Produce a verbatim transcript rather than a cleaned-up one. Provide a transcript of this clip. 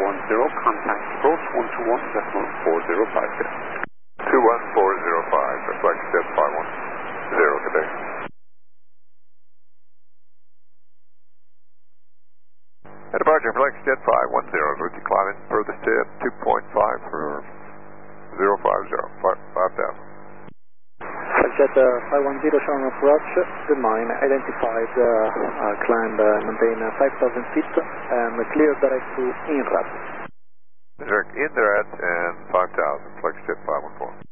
one zero, contact approach one two one decimal four zero five zero. two one four zero five, FlexJet five one zero today. At departure, FlexJet five one zero, route to climb in furthest jet two point five for zero five zero, five thousand. FlexJet uh, five one zero, shown approach, good morning, identified, uh, uh, climb, uh, maintain uh, five thousand feet, and clear direct to INRAD. Direct in there at and five thousand, FlexJet five one four.